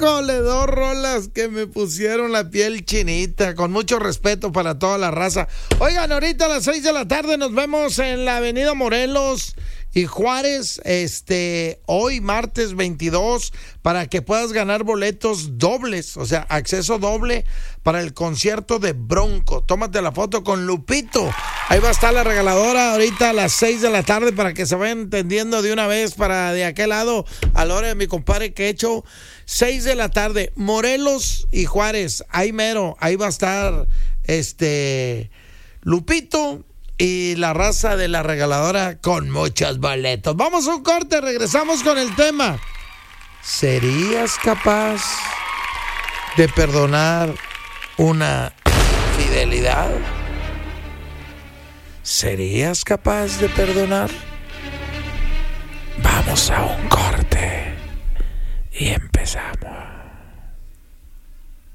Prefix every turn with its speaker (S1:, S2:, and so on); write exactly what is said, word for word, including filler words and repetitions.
S1: Híjole, dos rolas que me pusieron la piel chinita, con mucho respeto para toda la raza. Oigan, ahorita a las seis de la tarde nos vemos en la avenida Morelos y Juárez, este, hoy martes veintidós, para que puedas ganar boletos dobles, o sea, acceso doble para el concierto de Bronco. Tómate la foto con Lupito. Ahí va a estar la regaladora ahorita a las seis de la tarde para que se vayan entendiendo de una vez para de aquel lado, a la hora de mi compadre Quecho. seis de la tarde, Morelos y Juárez, ahí mero, ahí va a estar este Lupito y la raza de la regaladora con muchos boletos. Vamos a un corte, regresamos con el tema. ¿Serías capaz de perdonar una infidelidad? ¿Serías capaz de perdonar? Vamos a un corte y empezamos.